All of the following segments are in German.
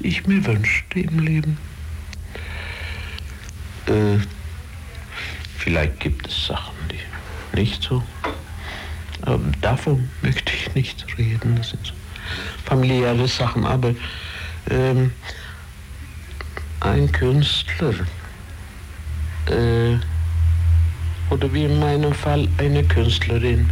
ich mir wünschte im Leben. Vielleicht gibt es Sachen, die nicht so. Aber davon möchte ich nicht reden. Das sind so familiäre Sachen. Aber ein Künstler oder wie in meinem Fall eine Künstlerin,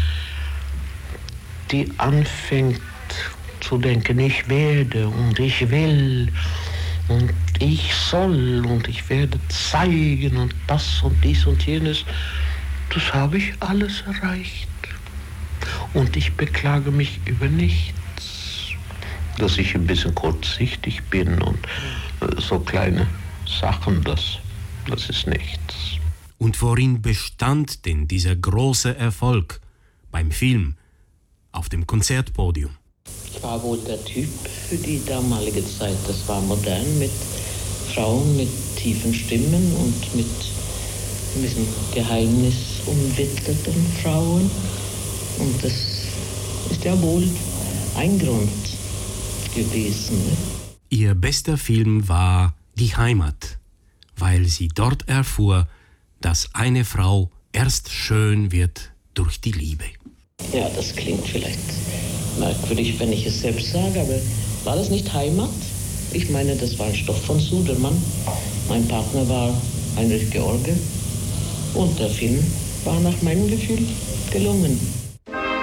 die anfängt zu denken, ich werde und ich will und ich soll und ich werde zeigen und das und dies und jenes, das habe ich alles erreicht. Und ich beklage mich über nichts, dass ich ein bisschen kurzsichtig bin und so kleine Sachen, das ist nichts. Und worin bestand denn dieser große Erfolg beim Film, auf dem Konzertpodium? Ich war wohl der Typ für die damalige Zeit. Das war modern mit Frauen mit tiefen Stimmen und mit ein bisschen geheimnisumwitterten Frauen. Und das ist ja wohl ein Grund gewesen. Ne? Ihr bester Film war Die Heimat, weil sie dort erfuhr, dass eine Frau erst schön wird durch die Liebe. Ja, das klingt vielleicht merkwürdig, wenn ich es selbst sage, aber war das nicht Heimat? Ich meine, das war ein Stoff von Sudermann. Mein Partner war Heinrich George und der Film war nach meinem Gefühl gelungen.